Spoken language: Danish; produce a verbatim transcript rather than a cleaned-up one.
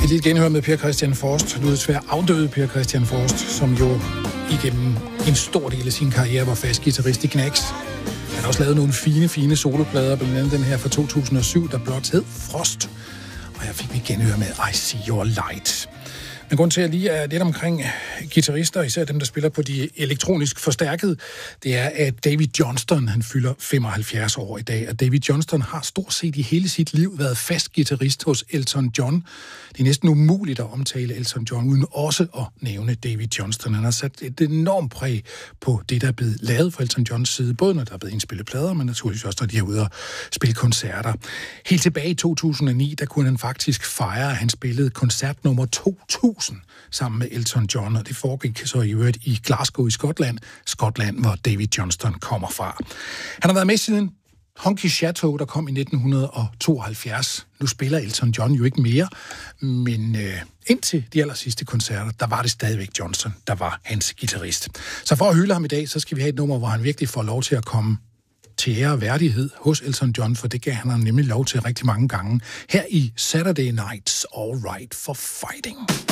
lige et genhør med Per Christian Forst, nu desværre afdøde Per Christian Forst, som jo igennem en stor del af sin karriere var fast guitarist i Knacks. Han har også lavet nogle fine, fine soloplader, blandt andet den her fra to tusind og syv, der blot hed Frost. Og her fik vi genhør med I See Your Light. Men grund til, at jeg lige er lidt omkring guitarister, især dem, der spiller på de elektronisk forstærkede, det er, at David Johnston, han fylder femoghalvfjerds år i dag, og David Johnston har stort set i hele sit liv været fast guitarist hos Elton John. Det er næsten umuligt at omtale Elton John, uden også at nævne David Johnston. Han har sat et enormt præg på det, der er blevet lavet fra Elton Johns side, både når der er blevet indspillet plader, men naturligvis også, når de er ude og spille koncerter. Helt tilbage i to tusind og ni, der kunne han faktisk fejre, at han spillede koncert nummer to tusind sammen med Elton John, og det foregik så i øvrigt i Glasgow i Skotland, Skotland, hvor David Johnston kommer fra. Han har været med siden Honky Chateau, der kom i nitten tooghalvfjerds. Nu spiller Elton John jo ikke mere, men øh, indtil de aller sidste koncerter, der var det stadigvæk Johnston, der var hans guitarist. Så for at hylde ham i dag, så skal vi have et nummer, hvor han virkelig får lov til at komme til ære og værdighed hos Elton John, for det gav han ham nemlig lov til rigtig mange gange. Her i Saturday Night's All Right for Fighting.